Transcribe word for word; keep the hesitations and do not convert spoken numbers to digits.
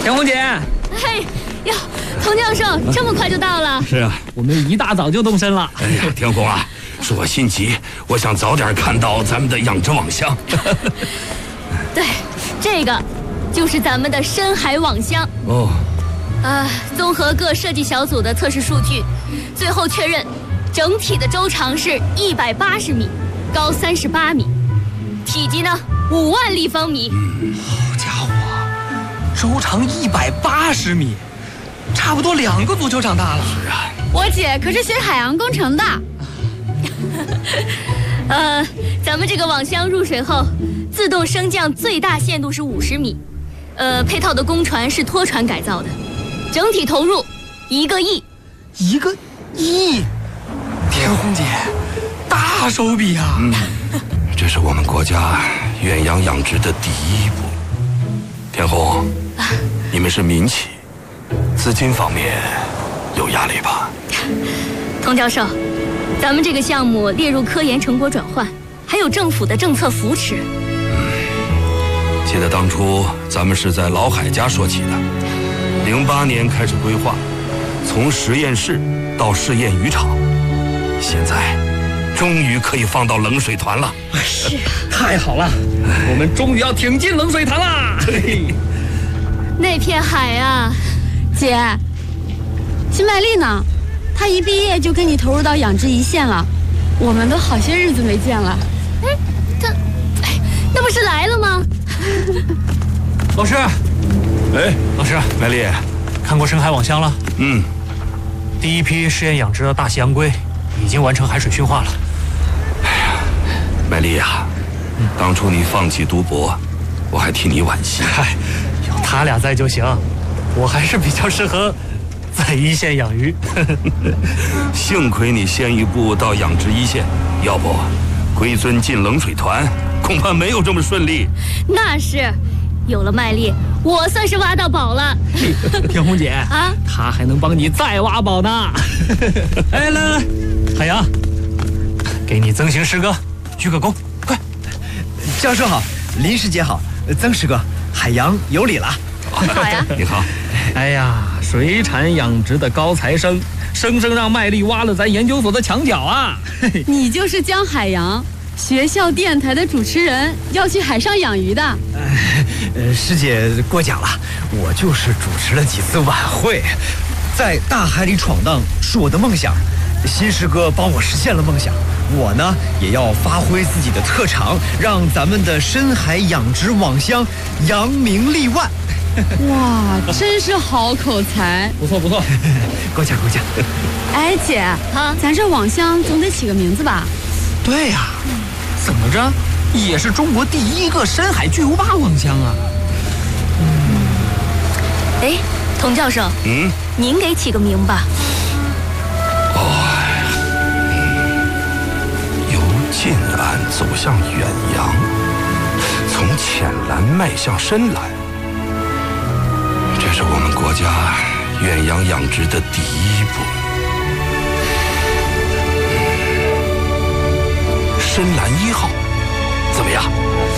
田红姐， 嘿，哟，童教授这么快就到了？ 是啊，我们一大早就动身了。 哎呀，田红啊，是我心急，我想早点看到咱们的养殖网箱。 对，这个就是咱们的深海网箱。 哦。 呃，综合各设计小组的测试数据，最后确认，整体的周长是一百八十米，高三十八米，体积呢五万立方米。 嗯，好家伙，周长一百八十米，差不多两个足球场大了。 是啊， 我姐可是学海洋工程的。 呃，咱们这个网箱入水后，自动升降最大限度是五十米，呃，配套的公船是拖船改造的。整体投入一个亿， 一个亿，田红姐，大手笔啊！ 嗯，这是我们国家远洋养殖的第一步。田红，啊、你们是民企，资金方面有压力吧？ 童教授，咱们这个项目列入科研成果转换，还有政府的政策扶持。 嗯，记得当初咱们是在老海家说起的。零八年开始规划，从实验室到试验渔场，现在终于可以放到冷水团了。 是， 太好了，我们终于要挺进冷水潭啦！ 那片海啊， 姐，新麦丽呢？她一毕业就跟你投入到养殖一线了，我们都好些日子没见了。 哎，她，哎，那不是来了吗？ 老师。 哎， 老师， 麦丽， 看过深海网箱了？ 嗯， 第一批试验养殖的大西洋龟已经完成海水驯化了。 哎呀，麦丽呀，嗯、当初你放弃读博，我还替你惋惜。 嗨，有他俩在就行，我还是比较适合在一线养鱼。 幸亏你先一步到养殖一线，要不龟尊进冷水团，恐怕没有这么顺利。 那是。有了麦丽，我算是挖到宝了。 田红姐啊， 她还能帮你再挖宝呢。哎，来来来，海洋，给你曾行师哥鞠个躬，快！ 教授好，林师姐好，曾师哥，海洋有礼了。 好呀， 你好。 哎呀，水产养殖的高材生，生生让麦丽挖了咱研究所的墙角啊！ 你就是江海洋。学校电台的主持人，要去海上养鱼的。 呃，师姐过奖了，我就是主持了几次晚会，在大海里闯荡是我的梦想，新师哥帮我实现了梦想，我呢也要发挥自己的特长，让咱们的深海养殖网箱扬名立万。 哇，真是好口才， 不错不错， 过奖过奖。 哎，姐啊，咱这网箱总得起个名字吧？ 对呀、啊，怎么着也是中国第一个深海巨无霸网箱啊！ 嗯，哎，童教授， 嗯， 您给起个名吧。 哦，由近岸走向远洋，从浅蓝迈向深蓝，这是我们国家远洋养殖的第一步。深蓝一号，怎么样？